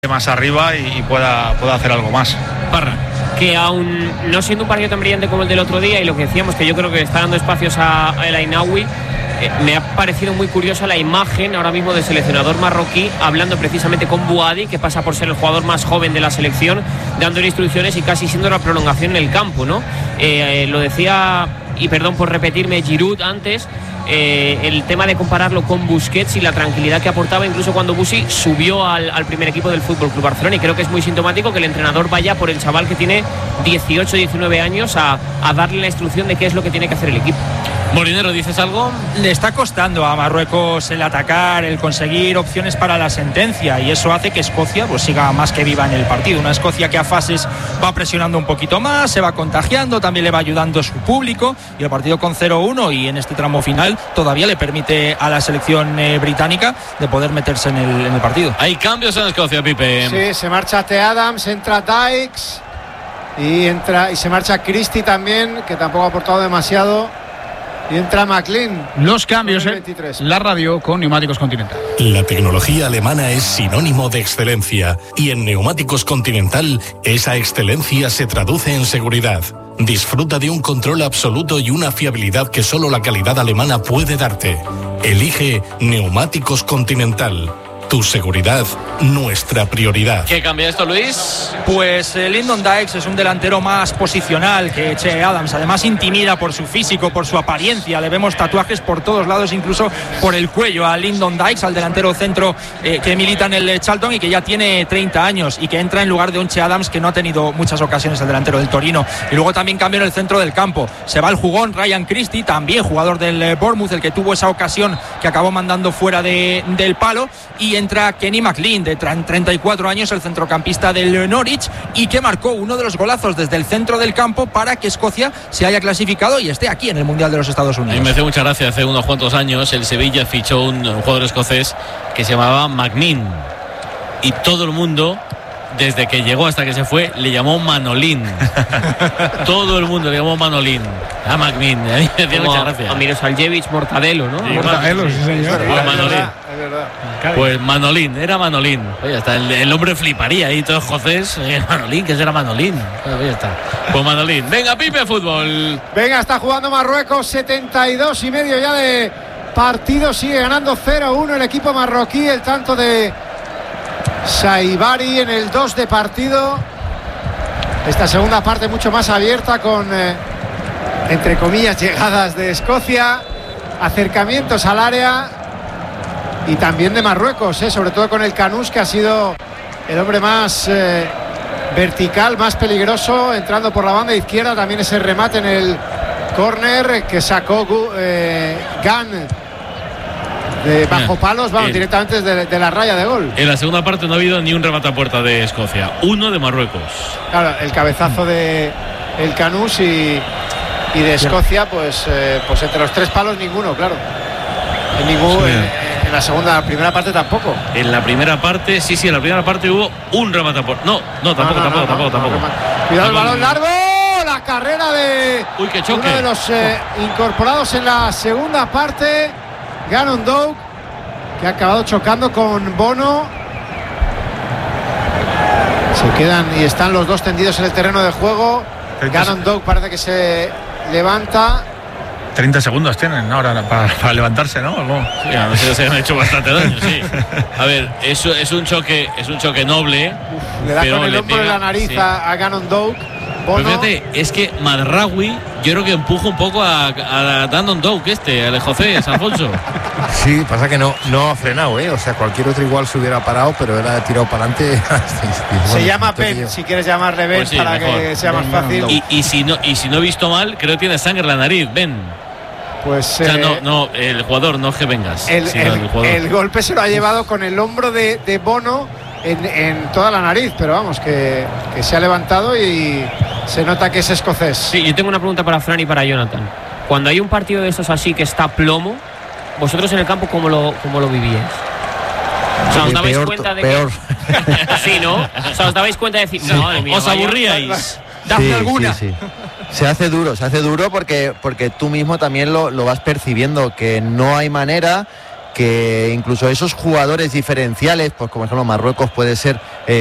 más arriba y pueda hacer algo más. Parra. Que aún no siendo un partido tan brillante como el del otro día, y lo que decíamos, que yo creo que está dando espacios a El Ainaoui, me ha parecido muy curiosa la imagen ahora mismo del seleccionador marroquí hablando precisamente con Bouhaddi, que pasa por ser el jugador más joven de la selección, dándole instrucciones y casi siendo la prolongación en el campo, ¿no? Lo decía, y perdón por repetirme, Giroud antes, el tema de compararlo con Busquets y la tranquilidad que aportaba incluso cuando Busi subió al primer equipo del FC Barcelona, y creo que es muy sintomático que el entrenador vaya por el chaval que tiene 18, 19 años a darle la instrucción de qué es lo que tiene que hacer el equipo. Molinero, ¿dices algo? Le está costando a Marruecos el atacar, el conseguir opciones para la sentencia, y eso hace que Escocia pues siga más que viva en el partido. Una Escocia que a fases va presionando un poquito más, se va contagiando, también le va ayudando su público, y el partido con 0-1 y en este tramo final todavía le permite a la selección británica de poder meterse en el partido. Hay cambios en Escocia, Pipe. Sí, se marcha T. Adams, entra Dykes y se marcha Christie también, que tampoco ha aportado demasiado. Y entra McLean. Los cambios en la radio con Neumáticos Continental. La tecnología alemana es sinónimo de excelencia, y en Neumáticos Continental esa excelencia se traduce en seguridad. Disfruta de un control absoluto y una fiabilidad que solo la calidad alemana puede darte. Elige Neumáticos Continental. Tu seguridad, nuestra prioridad. ¿Qué cambia esto, Luis? Pues Lyndon Dykes es un delantero más posicional que Che Adams. Además intimida por su físico, por su apariencia. Le vemos tatuajes por todos lados, incluso por el cuello, a Lyndon Dykes, al delantero centro que milita en el Charlton y que ya tiene 30 años y que entra en lugar de un Che Adams que no ha tenido muchas ocasiones, el delantero del Torino. Y luego también cambia en el centro del campo. Se va el jugón Ryan Christie, también jugador del Bournemouth, el que tuvo esa ocasión que acabó mandando fuera del palo, y entra Kenny McLean, de 34 años, el centrocampista del Norwich, y que marcó uno de los golazos desde el centro del campo para que Escocia se haya clasificado y esté aquí en el Mundial de los Estados Unidos. A mí me hace mucha gracia, hace unos cuantos años el Sevilla fichó un jugador escocés que se llamaba McNean, y todo el mundo, desde que llegó hasta que se fue, le llamó Manolín. Todo el mundo le llamó Manolín a McNean. A mí me hacía mucha gracia. A Mirosaljevic, Mortadelo, ¿no? Sí, Mortadelo, sí, señor. Pues Manolín. Es verdad. Pues Manolín, era Manolín. Oye, hasta el hombre fliparía ahí, todo escocés. Manolín, ¿qué será Manolín? Oye, está. Pues Manolín. Venga, Pipe, fútbol. Venga, está jugando Marruecos, 72 y medio ya de partido. Sigue ganando 0-1 el equipo marroquí. El tanto de Saibari en el 2 de partido. Esta segunda parte mucho más abierta, con entre comillas llegadas de Escocia, acercamientos al área, y también de Marruecos, sobre todo con el Canús, que ha sido el hombre más vertical, más peligroso, entrando por la banda izquierda. También ese remate en el córner que sacó Gan de bajo palos, vamos, directamente de la raya de gol. En la segunda parte no ha habido ni un remate a puerta de Escocia, uno de Marruecos. Claro, el cabezazo de el Canús y de Escocia, pues entre los tres palos ninguno, claro. En la primera parte tampoco. En la primera parte, sí, en la primera parte hubo un remate a puerta. No, tampoco. Cuidado el balón largo, la carrera de qué choque. Uno de los incorporados en la segunda parte, Gannon Doak, que ha acabado chocando con Bono. Se quedan y están los dos tendidos en el terreno de juego. Gannon Doak parece que se levanta. 30 segundos tienen ahora para levantarse, ¿no? Sí, a ver, se han hecho bastante daño, sí. A ver, eso es un choque noble. Le da con el hombro en la nariz, sí, a Gannon Doak. Pero fíjate, es que Madraoui yo creo que empuja un poco a Gannon Doak, al José Alfonso. Sí, pasa que no ha frenado, o sea, cualquier otro igual se hubiera parado, pero él ha tirado para adelante. Se llama Ben, si quieres llamarle Ben, pues sí, para mejor, que sea más fácil. Y si no he visto mal, creo que tiene sangre en la nariz, Ben. Pues o sea, no, el jugador, no es que vengas. El golpe se lo ha llevado con el hombro de Bono en toda la nariz, pero vamos, que se ha levantado y se nota que es escocés. Sí, yo tengo una pregunta para Fran y para Jonathan. Cuando hay un partido de estos así que está a plomo, ¿vosotros en el campo cómo lo vivíais? O sea, ¿os dabais cuenta de peor. Que... sí, ¿no? O sea, ¿os dabais cuenta de decir, madre mía, os aburríais? Dame alguna. Sí. Se hace duro porque tú mismo también lo vas percibiendo, que no hay manera, que incluso esos jugadores diferenciales, pues como ejemplo Marruecos puede ser